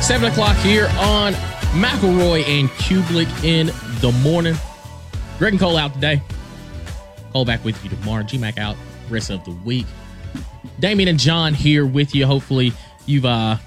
7 o'clock here on McElroy and Kublik in the morning. Greg and Cole out today. Cole back with you tomorrow. G-Mac out rest of the week. Damien and John here with you. Hopefully you've got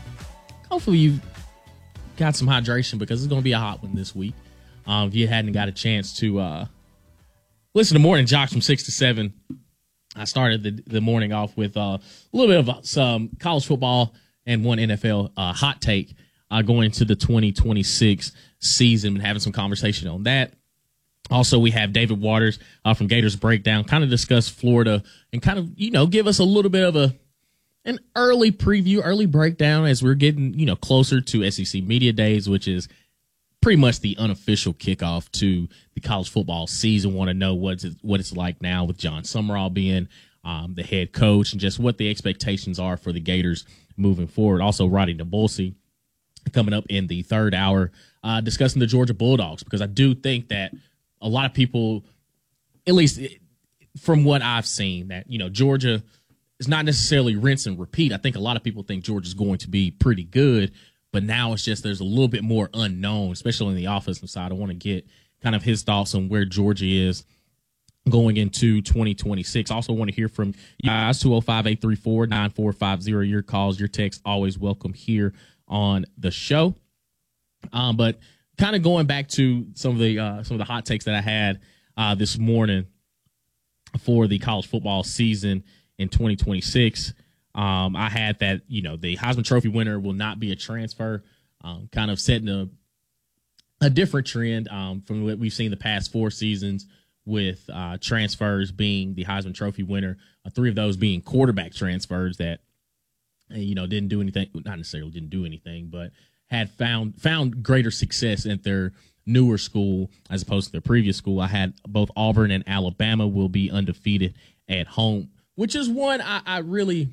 some hydration because it's going to be a hot one this week. If you hadn't got a chance to listen to Morning Jocks from 6 to 7, I started the morning off with a little bit of some college football and one NFL hot take going into the 2026 season and having some conversation on that. Also, we have David Waters from Gators Breakdown, kind of discuss Florida and kind of, give us a little bit of an early preview, early breakdown as we're getting, closer to SEC Media Days, which is pretty much the unofficial kickoff to the college football season. Want to know what it's like now with John Summerall being the head coach and just what the expectations are for the Gators moving forward. Also, Roddy Nabulsi coming up in the third hour, discussing the Georgia Bulldogs, because I do think that a lot of people, at least from what I've seen, that, Georgia is not necessarily rinse and repeat. I think a lot of people think Georgia's going to be pretty good, but now it's just there's a little bit more unknown, especially on the offensive side. I want to get kind of his thoughts on where Georgia is going into 2026. Also want to hear from you guys, 205-834-9450. Your calls, your texts, always welcome here on the show. But kind of going back to some of the hot takes that I had this morning for the college football season in 2026. I had that, the Heisman Trophy winner will not be a transfer, kind of setting a different trend from what we've seen the past 4 seasons with transfers being the Heisman Trophy winner, 3 of those being quarterback transfers that, didn't do anything, not necessarily didn't do anything, but had found greater success at their newer school as opposed to their previous school. I had both Auburn and Alabama will be undefeated at home, which is one I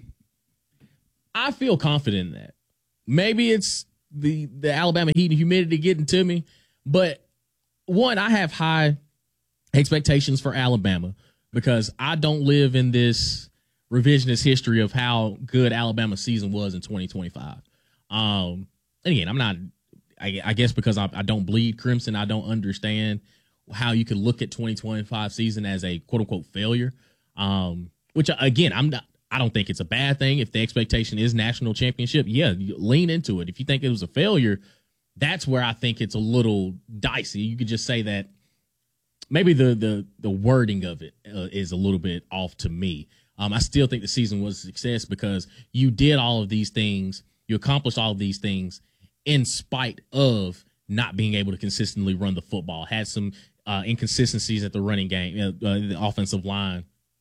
feel confident in that. Maybe it's the Alabama heat and humidity getting to me, but one, I have high expectations for Alabama because I don't live in this revisionist history of how good Alabama's season was in 2025. And again, I'm not, I guess because I don't bleed crimson, I don't understand how you could look at 2025 season as a quote unquote failure. Which again, I don't think it's a bad thing. If the expectation is national championship, yeah, you lean into it. If you think it was a failure, that's where I think it's a little dicey. You could just say that maybe the wording of it is a little bit off to me. I still think the season was a success because you did all of these things, you accomplished all of these things in spite of not being able to consistently run the football. Had some inconsistencies at the running game, the offensive line.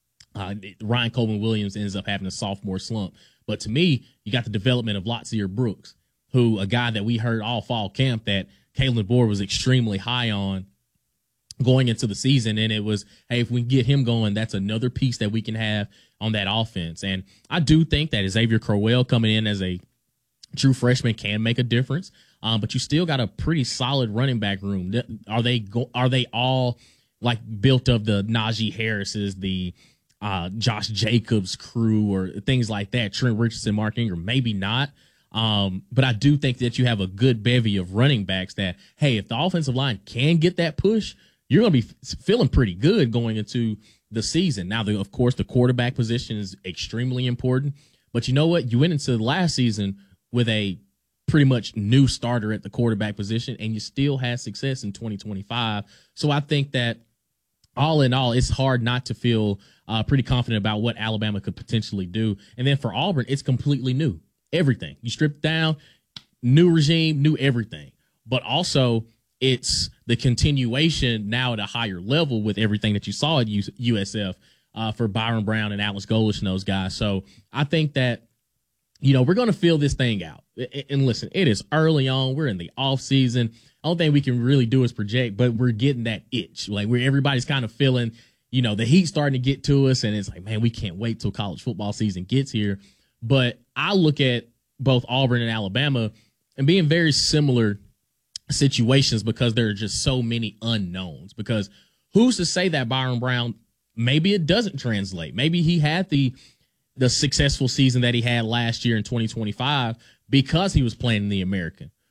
Ryan Coleman-Williams ends up having a sophomore slump. But to me, you got the development of Lotsier Brooks, who a guy that we heard all fall camp that Kalen DeBoer was extremely high on going into the season. And it was, hey, if we can get him going, that's another piece that we can have on that offense. And I do think that Xavier Crowell coming in as a true freshman can make a difference. But you still got a pretty solid running back room. Are they all like built of the Najee Harris's, the Josh Jacobs crew or things like that? Trent Richardson, Mark Ingram, maybe not. But I do think that you have a good bevy of running backs that, hey, if the offensive line can get that push, you're going to be feeling pretty good going into the season. Now, of course, the quarterback position is extremely important. But you know what? You went into the last season with a pretty much new starter at the quarterback position, and you still had success in 2025. So I think that all in all, it's hard not to feel pretty confident about what Alabama could potentially do. And then for Auburn, it's completely new. Everything. You strip it down, new regime, new everything. But also, it's the continuation now at a higher level with everything that you saw at USF for Byron Brown and Alex Golish and those guys. So I think that, we're going to feel this thing out. And listen, it is early on. We're in the off season. The only thing we can really do is project, but we're getting that itch. Like everybody's kind of feeling, the heat starting to get to us. And it's like, man, we can't wait till college football season gets here. But I look at both Auburn and Alabama and being very similar situations because there are just so many unknowns. Because who's to say that Byron Brown, maybe it doesn't translate. Maybe he had the successful season that he had last year in 2025 because he was playing in the American.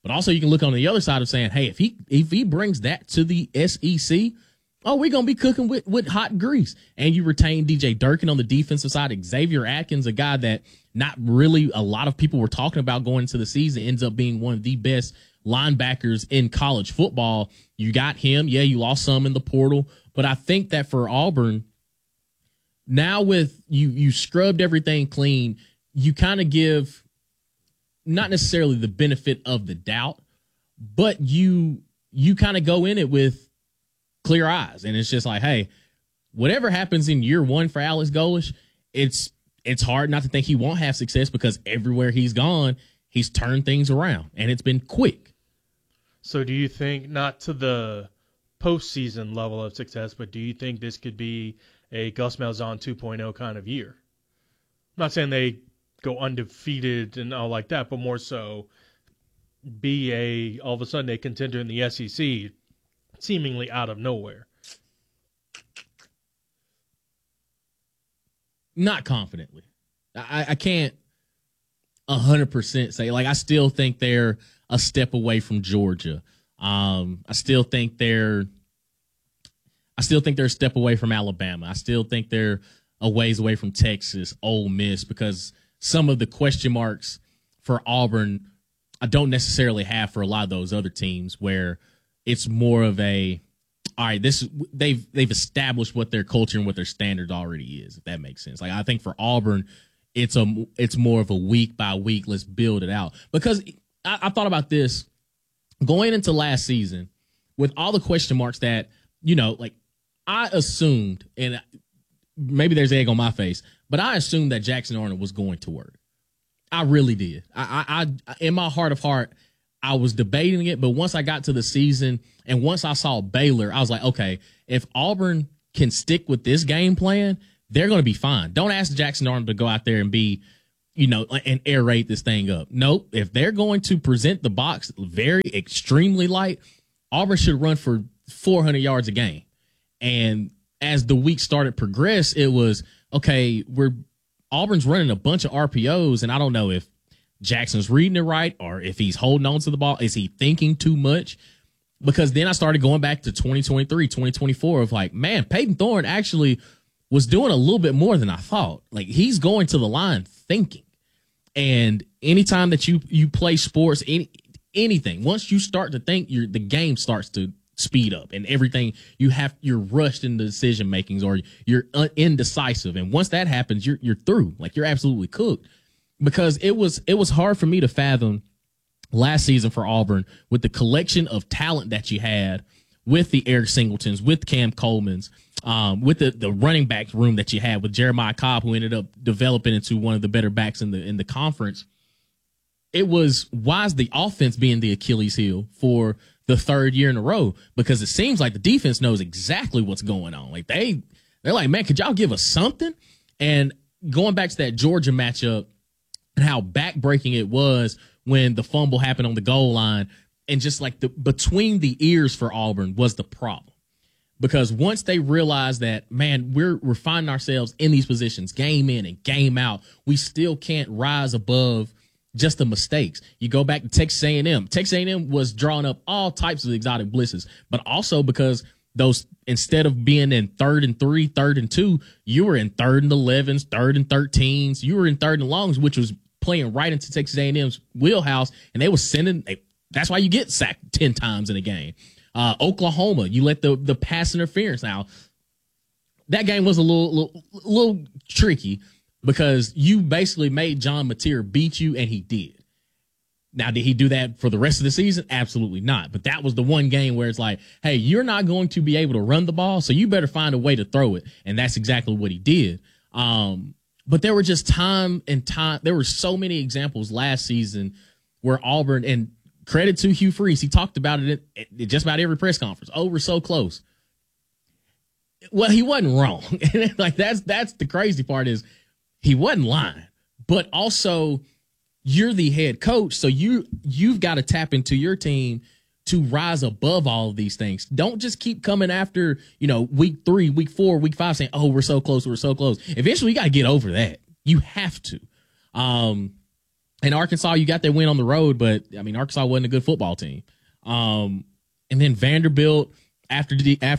But also you can look on the other side of saying, hey, if he brings that to the SEC, oh, we're going to be cooking with hot grease. And you retain DJ Durkin on the defensive side. Xavier Atkins, a guy that not really a lot of people were talking about going into the season, ends up being one of the best linebackers in college football. You got him. Yeah, you lost some in the portal. But I think that for Auburn, now with you scrubbed everything clean, you kind of give not necessarily the benefit of the doubt, but you kind of go in it with clear eyes. And it's just like, hey, whatever happens in year one for Alex Golesh, it's hard not to think he won't have success, because everywhere he's gone, he's turned things around, and it's been quick. So do you think, not to the postseason level of success, but do you think this could be a Gus Malzahn 2.0 kind of year? I'm not saying they go undefeated and all like that, but more so be all of a sudden a contender in the SEC seemingly out of nowhere. Not confidently. I can't 100% say. Like, I still think they're a step away from Georgia. I still think they're a step away from Alabama. I still think they're a ways away from Texas, Ole Miss, because some of the question marks for Auburn I don't necessarily have for a lot of those other teams, where it's more of a, all right, they've established what their culture and what their standards already is, if that makes sense. Like, I think for Auburn, it's more of a week by week, let's build it out. Because I thought about this going into last season with all the question marks that, like, I assumed, and maybe there's egg on my face, but I assumed that Jackson Arnold was going to work. I really did. I in my heart of heart, I was debating it, but once I got to the season and once I saw Baylor, I was like, okay, if Auburn can stick with this game plan, they're going to be fine. Don't ask Jackson Arnold to go out there and be, and air raid this thing up. Nope. If they're going to present the box very extremely light, Auburn should run for 400 yards a game. And as the week started to progress, it was, okay, Auburn's running a bunch of RPOs, and I don't know if Jackson's reading it right or if he's holding on to the ball. Is he thinking too much? Because then I started going back to 2023, 2024 of like, man, Peyton Thorne actually was doing a little bit more than I thought. Like, he's going to the line thinking. And anytime that you play sports, anything, once you start to think, the game starts to speed up, and everything you're rushed into decision makings, or you're indecisive. And once that happens, you're through. Like, you're absolutely cooked. Because it was hard for me to fathom last season for Auburn with the collection of talent that you had, with the Eric Singletons, with Cam Coleman's, with the running back room that you had with Jeremiah Cobb, who ended up developing into one of the better backs in the conference. It was, why is the offense being the Achilles heel for the third year in a row? Because it seems like the defense knows exactly what's going on. Like, they're like, man, could y'all give us something? And going back to that Georgia matchup and how backbreaking it was when the fumble happened on the goal line, and just like between the ears for Auburn was the problem. Because once they realized that, man, we're finding ourselves in these positions game in and game out, we still can't rise above just the mistakes. You go back to Texas A&M. Texas A&M was drawing up all types of exotic blitzes, but also because those, instead of being in 3rd and 3, 3rd and 2, you were in 3rd and 11s, 3rd and 13s. You were in 3rd and longs, which was playing right into Texas A&M's wheelhouse, and they were that's why you get sacked 10 times in a game. Oklahoma, you let the pass interference. Now, that game was a little tricky, because you basically made John Mateer beat you, and he did. Now, did he do that for the rest of the season? Absolutely not. But that was the one game where it's like, hey, you're not going to be able to run the ball, so you better find a way to throw it. And that's exactly what he did. But there were just there were so many examples last season where Auburn, and credit to Hugh Freeze, he talked about it at just about every press conference. Oh, we're so close. Well, he wasn't wrong. Like, that's the crazy part, is he wasn't lying. But also, you're the head coach, so you've got to tap into your team to rise above all of these things. Don't just keep coming after, week 3, week 4, week 5, saying, oh, we're so close, we're so close. Eventually, you got to get over that. You have to. And Arkansas, you got that win on the road, but I mean, Arkansas wasn't a good football team. And then Vanderbilt, after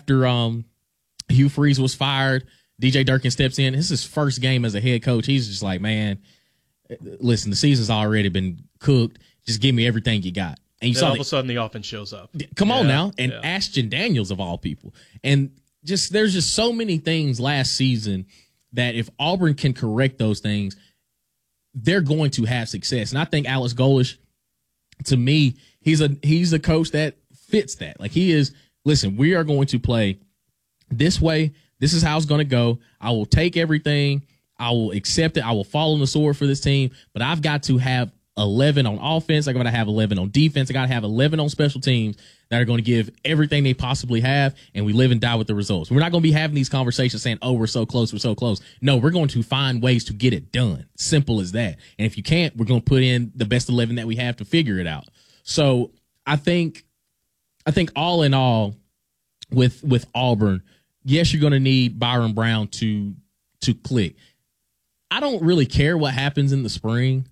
Hugh Freeze was fired, DJ Durkin steps in. This is his first game as a head coach. He's just like, man, listen, the season's already been cooked. Just give me everything you got. And you then saw all of a sudden the offense shows up. Come on now. And Ashton Daniels, of all people. And there's just so many things last season that if Auburn can correct those things, they're going to have success. And I think Alex Golesh, to me, he's a coach that fits that. Like, he is, listen, we are going to play this way. This is how it's going to go. I will take everything. I will accept it. I will fall on the sword for this team, but I've got to have 11 on offense. I got to have 11 on defense. I got to have 11 on special teams that are going to give everything they possibly have, and we live and die with the results. We're not going to be having these conversations saying, oh, we're so close, we're so close. No, we're going to find ways to get it done. Simple as that. And if you can't, we're going to put in the best 11 that we have to figure it out. So I think all in all, with Auburn, yes, you're going to need Byron Brown to click. I don't really care what happens in the spring.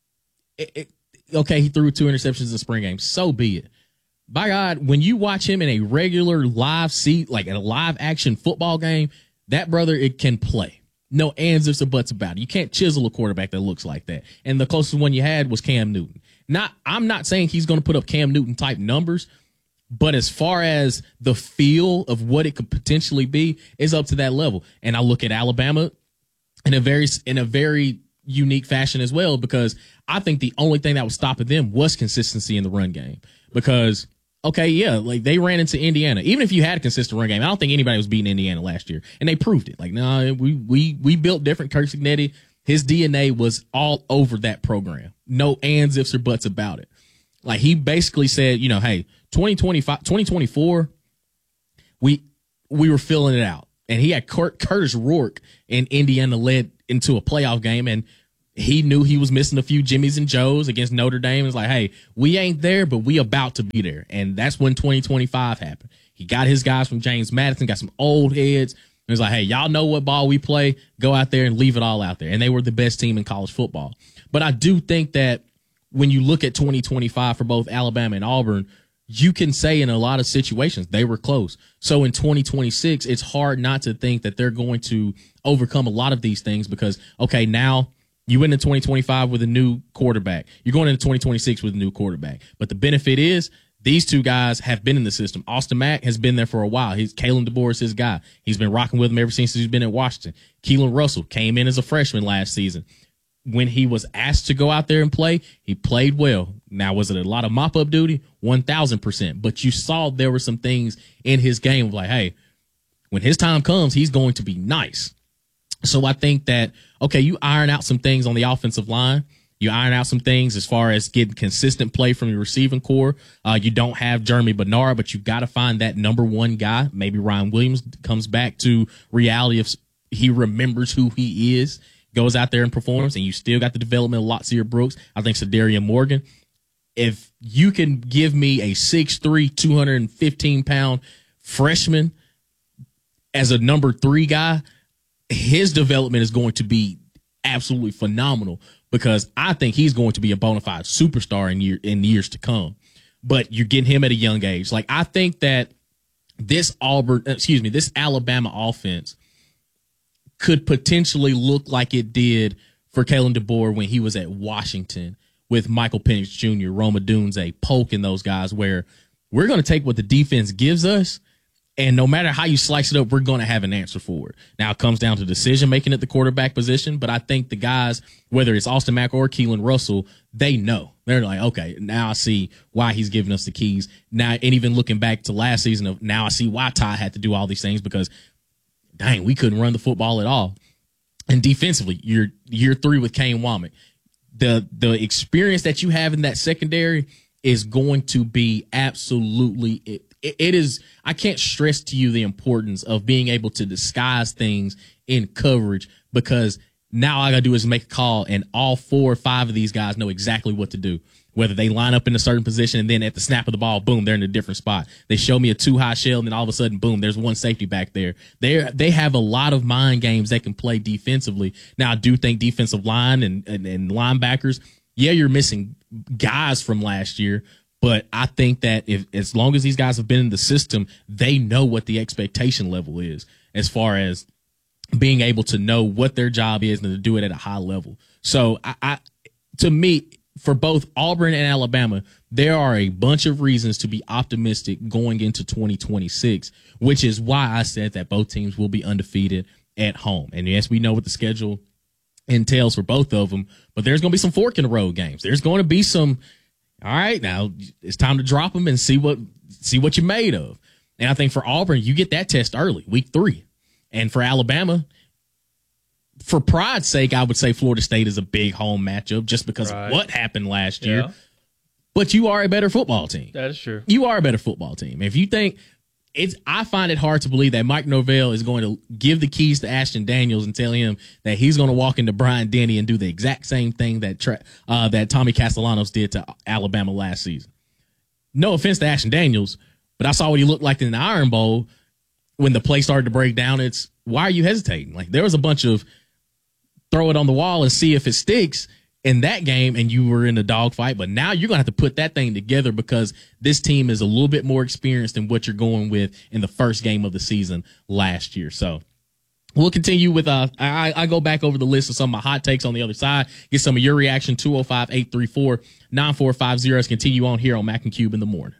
Okay, he threw 2 interceptions in the spring game. So be it. By God, when you watch him in a regular live seat, like in a live action football game, that brother, it can play. No ands, ifs, or buts about it. You can't chisel a quarterback that looks like that. And the closest one you had was Cam Newton. I'm not saying he's going to put up Cam Newton type numbers, but as far as the feel of what it could potentially be, is up to that level. And I look at Alabama in a very unique fashion as well, because I think the only thing that was stopping them was consistency in the run game. Because, okay, yeah, like they ran into Indiana. Even if you had a consistent run game, I don't think anybody was beating Indiana last year, and they proved it. Like, no, we built different. Kirk Cignetti, his DNA was all over that program. No ands, ifs, or buts about it. Like, he basically said, hey, 2024, we were filling it out. And he had Curtis Rourke in Indiana led into a playoff game, and he knew he was missing a few Jimmies and Joes against Notre Dame. It's like, hey, we ain't there, but we about to be there. And that's when 2025 happened. He got his guys from James Madison, got some old heads. It was like, hey, y'all know what ball we play. Go out there and leave it all out there. And they were the best team in college football. But I do think that when you look at 2025 for both Alabama and Auburn, you can say in a lot of situations they were close. So in 2026, it's hard not to think that they're going to overcome a lot of these things because, okay, now you went into 2025 with a new quarterback. You're going into 2026 with a new quarterback. But the benefit is these two guys have been in the system. Austin Mack has been there for a while. Kalen DeBoer is his guy. He's been rocking with him ever since he's been at Washington. Keelan Russell came in as a freshman last season. When he was asked to go out there and play, he played well. Now, was it a lot of mop-up duty? 1,000%. But you saw there were some things in his game like, hey, when his time comes, he's going to be nice. So I think that, okay, you iron out some things on the offensive line. You iron out some things as far as getting consistent play from your receiving core. You don't have Jeremy Bernard, but you got to find that number one guy. Maybe Ryan Williams comes back to reality if he remembers who he is, goes out there and performs, and you still got the development of Lotsier Brooks. I think Sadarian Morgan. If you can give me a 6'3", 215-pound freshman as a number 3 guy, his development is going to be absolutely phenomenal because I think he's going to be a bona fide superstar in years to come. But you're getting him at a young age. Like, I think that this Alabama offense could potentially look like it did for Kalen DeBoer when he was at Washington with Michael Penix Jr., Roma Dunze, Polk, and those guys, where we're going to take what the defense gives us, and no matter how you slice it up, we're going to have an answer for it. Now, it comes down to decision-making at the quarterback position, but I think the guys, whether it's Austin Mack or Keelan Russell, they know. They're like, okay, now I see why he's giving us the keys. Now, and even looking back to last season, now I see why Ty had to do all these things because, dang, we couldn't run the football at all. And defensively, you're year 3 with Kane Womack. The experience that you have in that secondary is going to be absolutely it is. I can't stress to you the importance of being able to disguise things in coverage because now all I got to do is make a call and all 4 or 5 of these guys know exactly what to do. Whether they line up in a certain position and then at the snap of the ball, boom, they're in a different spot. They show me a 2-high shell and then all of a sudden, boom, there's one safety back there. They have a lot of mind games that can play defensively. Now, I do think defensive line and linebackers, Yeah, you're missing guys from last year, but I think that as long as these guys have been in the system, they know what the expectation level is as far as being able to know what their job is and to do it at a high level. So to me, for both Auburn and Alabama, there are a bunch of reasons to be optimistic going into 2026, which is why I said that both teams will be undefeated at home. And yes, we know what the schedule entails for both of them, but there's going to be some fork in the road games. There's going to be some, all right, now it's time to drop them and see what you're made of. And I think for Auburn, you get that test early, week 3. And for Alabama, for pride's sake, I would say Florida State is a big home matchup just because of what happened last year. But you are a better football team. That is true. You are a better football team. If you think I find it hard to believe that Mike Norvell is going to give the keys to Ashton Daniels and tell him that he's going to walk into Bryant Denny and do the exact same thing that Tommy Castellanos did to Alabama last season. No offense to Ashton Daniels, but I saw what he looked like in the Iron Bowl when the play started to break down. It's, why are you hesitating? Like, there was a bunch of throw it on the wall and see if it sticks in that game, and you were in a dogfight. But now you're going to have to put that thing together because this team is a little bit more experienced than what you're going with in the first game of the season last year. So we'll continue with I go back over the list of some of my hot takes on the other side, get some of your reaction. 205-834-9450. Let's continue on here on Mac and Cube in the morning.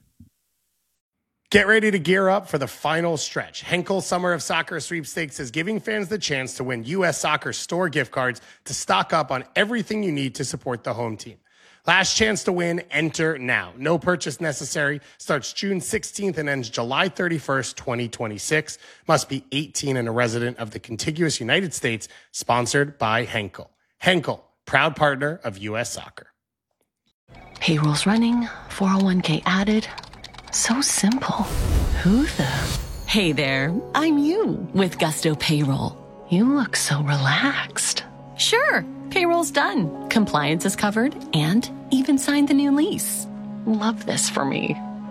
Get ready to gear up for the final stretch. Henkel Summer of Soccer Sweepstakes is giving fans the chance to win U.S. Soccer store gift cards to stock up on everything you need to support the home team. Last chance to win, enter now. No purchase necessary. Starts June 16th and ends July 31st, 2026. Must be 18 and a resident of the contiguous United States. Sponsored by Henkel. Henkel, proud partner of U.S. Soccer. Payroll's running, 401k added. So simple. Who the? Hey there, I'm you with Gusto Payroll. You look so relaxed. Sure, payroll's done. Compliance is covered and even signed the new lease. Love this for me.